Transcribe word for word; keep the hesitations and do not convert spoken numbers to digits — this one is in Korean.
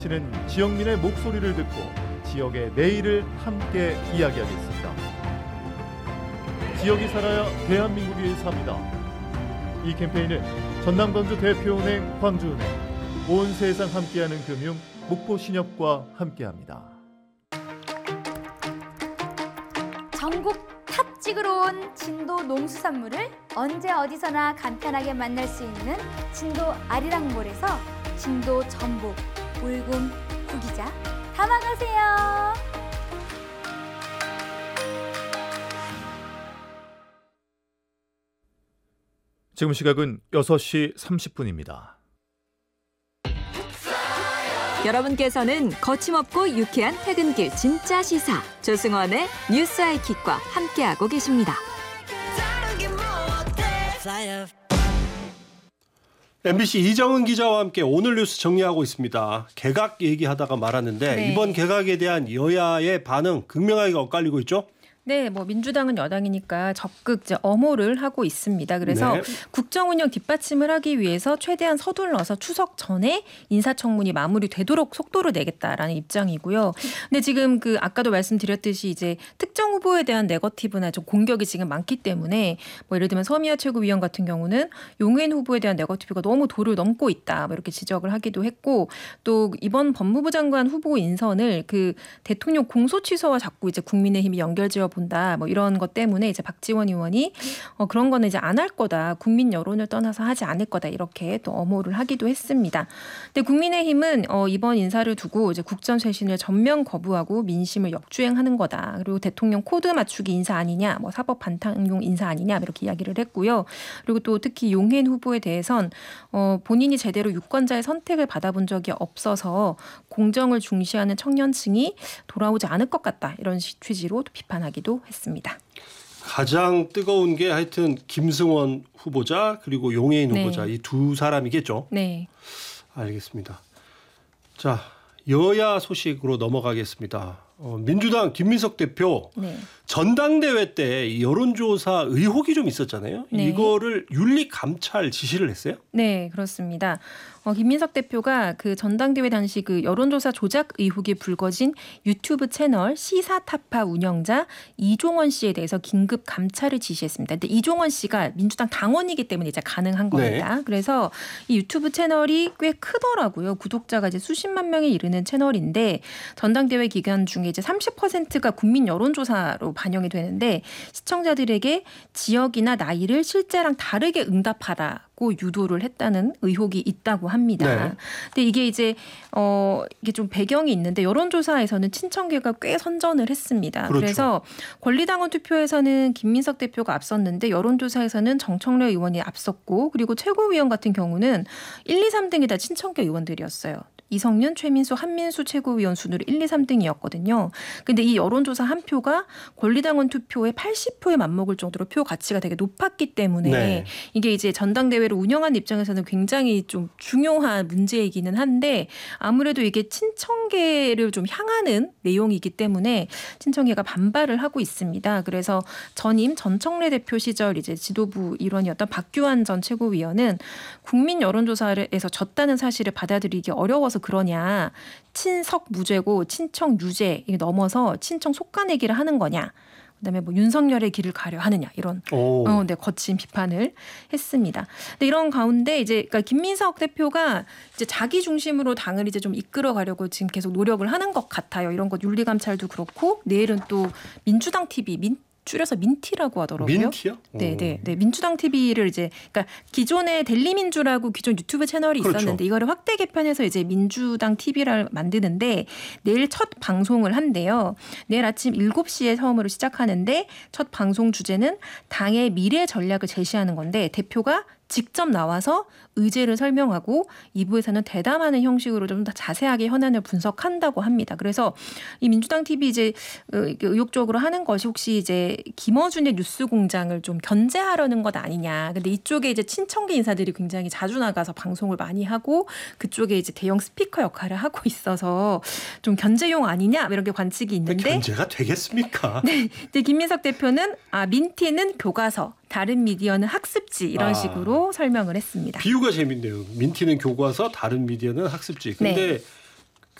는 지역민의 목소리를 듣고 지역의 내일을 함께 이야기하겠습니다. 지역이 살아야 대한민국이 삽니다. 이 캠페인은 전남광주 대표은행 광주은행, 온 세상 함께하는 금융 목포신협과 함께합니다. 전국 탑 찍으러 온 진도 농수산물을 언제 어디서나 간편하게 만날 수 있는 진도 아리랑몰에서 진도 전복, 울금, 구기자 담아가세요. 지금 시각은 여섯 시 삼십 분입니다. 여러분께서는 거침없고 유쾌한 퇴근길 진짜 시사 조승원의 뉴스 아이킥과 함께하고 계십니다. 엠비씨 이정은 기자와 함께 오늘 뉴스 정리하고 있습니다. 개각 얘기하다가 말았는데 네. 이번 개각에 대한 여야의 반응 극명하게 엇갈리고 있죠? 네, 뭐 민주당은 여당이니까 적극 이제 엄호를 하고 있습니다. 그래서 네. 국정 운영 뒷받침을 하기 위해서 최대한 서둘러서 추석 전에 인사청문이 마무리되도록 속도를 내겠다라는 입장이고요. 근데 지금 그 아까도 말씀드렸듯이 이제 특정 후보에 대한 네거티브나 좀 공격이 지금 많기 때문에 뭐 예를 들면 서미아 최고위원 같은 경우는 용해인 후보에 대한 네거티브가 너무 도를 넘고 있다, 뭐 이렇게 지적을 하기도 했고, 또 이번 법무부 장관 후보 인선을 그 대통령 공소 취소와 자꾸 이제 국민의힘이 연결지어 본다, 뭐 이런 것 때문에 이제 박지원 의원이 어, 그런 거는 이제 안 할 거다, 국민 여론을 떠나서 하지 않을 거다, 이렇게 또 엄호를 하기도 했습니다. 근데 국민의힘은 어, 이번 인사를 두고 이제 국정 쇄신을 전면 거부하고 민심을 역주행하는 거다, 그리고 대통령 코드 맞추기 인사 아니냐, 뭐 사법 반탕용 인사 아니냐, 이렇게 이야기를 했고요. 그리고 또 특히 용해인 후보에 대해선 어, 본인이 제대로 유권자의 선택을 받아본 적이 없어서 공정을 중시하는 청년층이 돌아오지 않을 것 같다, 이런 취지로 또 비판하기 했습니다. 가장 뜨거운 게 하여튼 김승원 후보자 그리고 용해인 네. 후보자, 이 두 사람이겠죠? 네. 알겠습니다. 자, 여야 소식으로 넘어가겠습니다. 어, 민주당 김민석 대표 네. 전당대회 때 여론조사 의혹이 좀 있었잖아요. 네. 이거를 윤리감찰 지시를 했어요? 네, 그렇습니다. 어, 김민석 대표가 그 전당대회 당시 그 여론조사 조작 의혹이 불거진 유튜브 채널 시사타파 운영자 이종원 씨에 대해서 긴급 감찰을 지시했습니다. 근데 이종원 씨가 민주당 당원이기 때문에 이제 가능한 겁니다. 네. 그래서 이 유튜브 채널이 꽤 크더라고요. 구독자가 이제 수십만 명에 이르는 채널인데 전당대회 기간 중에 이제 삼십 퍼센트가 국민 여론조사로 반영이 되는데 시청자들에게 지역이나 나이를 실제랑 다르게 응답하라고 유도를 했다는 의혹이 있다고 합니다. 네. 근데 이게 이제 어 이게 좀 배경이 있는데 여론조사에서는 친청계가 꽤 선전을 했습니다. 그렇죠. 그래서 권리당원 투표에서는 김민석 대표가 앞섰는데 여론조사에서는 정청래 의원이 앞섰고, 그리고 최고위원 같은 경우는 일, 이, 삼 등이 다 친청계 의원들이었어요. 이성윤, 최민수, 한민수 최고위원 순으로 일, 이, 삼 등이었거든요. 근데 이 여론조사 한 표가 권리당원 투표의 팔십 표에 맞먹을 정도로 표 가치가 되게 높았기 때문에 네. 이게 이제 전당대회를 운영하는 입장에서는 굉장히 좀 중요한 문제이기는 한데, 아무래도 이게 친청계를 좀 향하는 내용이기 때문에 친청계가 반발을 하고 있습니다. 그래서 전임 전청래 대표 시절 이제 지도부 일원이었던 박규환 전 최고위원은 국민 여론조사에서 졌다는 사실을 받아들이기 어려워서 그러냐, 친석 무죄고 친청 유죄 넘어서 친청 속가내기를 하는 거냐, 그다음에 뭐 윤석열의 길을 가려 하느냐, 이런 어, 네, 거친 비판을 했습니다. 근데 이런 가운데 이제 그러니까 김민석 대표가 이제 자기 중심으로 당을 이제 좀 이끌어가려고 지금 계속 노력을 하는 것 같아요. 이런 것 윤리감찰도 그렇고, 내일은 또 민주당 티비 민 줄여서 민티라고 하더라고요. 민티요? 네, 네, 네. 민주당 티비를 이제 그러니까 기존에 델리민주라고 기존 유튜브 채널이 그렇죠. 있었는데 이거를 확대 개편해서 이제 민주당 티비를 만드는데 내일 첫 방송을 한대요. 내일 아침 일곱 시에 처음으로 시작하는데 첫 방송 주제는 당의 미래 전략을 제시하는 건데, 대표가 직접 나와서 의제를 설명하고 이 부에서는 대담하는 형식으로 좀 더 자세하게 현안을 분석한다고 합니다. 그래서 이 민주당 티비 이제 의욕적으로 하는 것이 혹시 이제 김어준의 뉴스공장을 좀 견제하려는 것 아니냐. 근데 이쪽에 이제 친청계 인사들이 굉장히 자주 나가서 방송을 많이 하고 그쪽에 이제 대형 스피커 역할을 하고 있어서 좀 견제용 아니냐, 이런 게 관측이 있는데, 견제가 되겠습니까? 네, 근데 김민석 대표는 아 민티는 교과서, 다른 미디어는 학습지, 이런 아. 식으로 설명을 했습니다. 비유가 재밌네요. 민티는 교과서, 다른 미디어는 학습지. 근데 네.